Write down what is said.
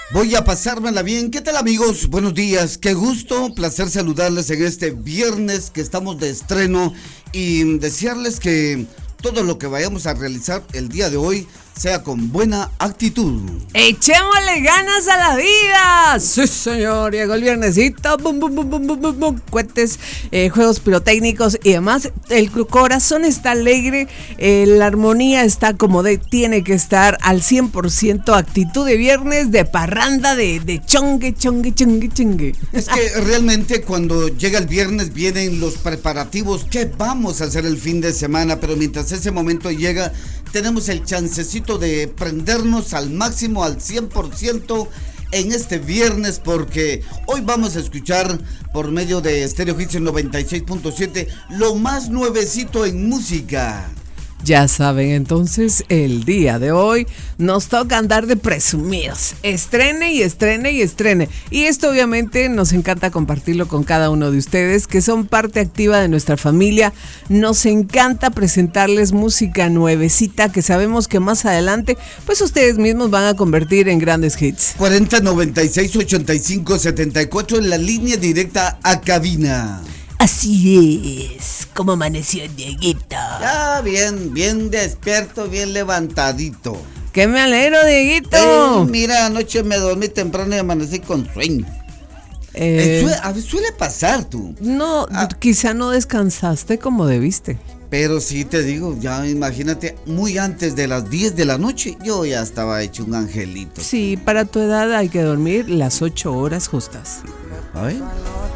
Voy a pasármela bien. ¿Qué tal, amigos? Buenos días. Qué gusto, placer saludarles en este viernes que estamos de estreno y desearles que todo lo que vayamos a realizar el día de hoy sea con buena actitud. ¡Echémosle ganas a la vida! Sí, señor, llegó el viernesito, bum, bum, bum, bum, bum, bum, bum, cohetes, juegos pirotécnicos y demás. El corazón está alegre, la armonía está como tiene que estar al 100%, actitud de viernes, de parranda, de chongue, chongue, chongue, chongue. Es que realmente cuando llega el viernes vienen los preparativos. ¿Qué vamos a hacer el fin de semana? Pero mientras ese momento llega, tenemos el chancecito de prendernos al máximo, al 100% en este viernes, porque hoy vamos a escuchar por medio de Stereo Hits en 96.7 lo más nuevecito en música. Ya saben, entonces el día de hoy nos toca andar de presumidos. Estrene y estrene y estrene. Y esto obviamente nos encanta compartirlo con cada uno de ustedes que son parte activa de nuestra familia. Nos encanta presentarles música nuevecita que sabemos que más adelante pues ustedes mismos van a convertir en grandes hits. 40 96 85 74 en la línea directa a cabina. Así es, como amaneció Dieguito. Ya, bien despierto, bien levantadito. ¡Que me alegro, Dieguito! Mira, anoche me dormí temprano y amanecí con sueño. Suele pasar, tú. No, quizá no descansaste como debiste. Pero sí te digo, ya imagínate, muy antes de las 10 de la noche, yo ya estaba hecho un angelito. Sí, para tu edad hay que dormir las 8 horas justas. ¿Ay?